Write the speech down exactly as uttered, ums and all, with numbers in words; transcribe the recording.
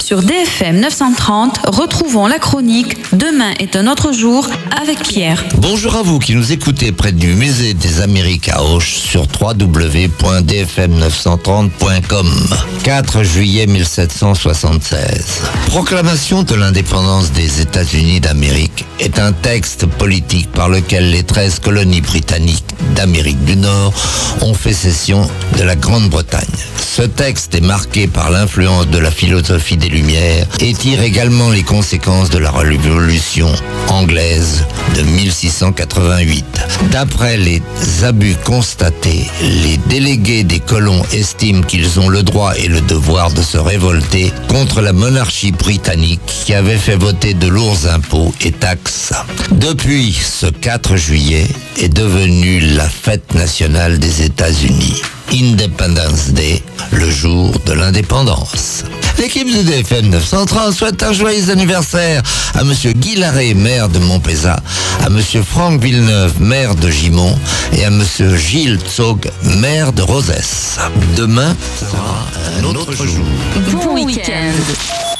Sur D F M neuf cent trente, retrouvons la chronique Demain est un autre jour avec Pierre. Bonjour à vous qui nous écoutez près du musée des Amériques à Auch sur w w w point d f m neuf cent trente point com. quatre juillet mille sept cent soixante-seize. Proclamation de l'indépendance des États-Unis d'Amérique est un texte politique par lequel les treize colonies britanniques d'Amérique du Nord ont fait cession de la Grande-Bretagne. Ce texte est marqué par l'influence de la philosophie des Lumières et tire également les conséquences de la Révolution anglaise de mille six cent quatre-vingt-huit. D'après les abus constatés, les délégués des colons estiment qu'ils ont le droit et le devoir de se révolter contre la monarchie britannique qui avait fait voter de lourds impôts et taxes. Depuis, ce quatre juillet est devenu la fête nationale des États-Unis. Independence Day, le jour de l'indépendance. L'équipe de D F M neuf cent trente souhaite un joyeux anniversaire à Monsieur Guy Larrey, maire de Montpezat, à Monsieur Franck Villeneuve, maire de Gimont, et à Monsieur Gilles Tsog, maire de Rosès. Demain sera un autre jour. Bon week-end.